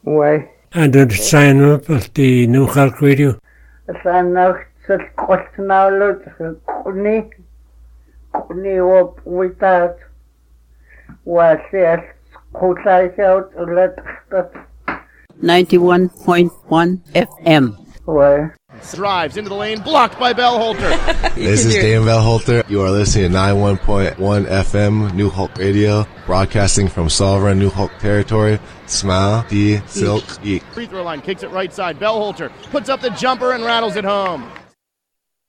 Ouais. And did sign up at the New Hulk Radio? Sign up to Kostnalut, Kuni up with that. Was yes, Kutai out to let 91.1 FM. Ouais. Drives into the lane, blocked by Bellholter. This is Dan Bellholter. You are listening to 91.1 FM, New Hulk Radio, broadcasting from sovereign New Hulk territory. Smile, D, Silk, Eek. Free throw line, kicks it right side. Bellholter puts up the jumper and rattles it home.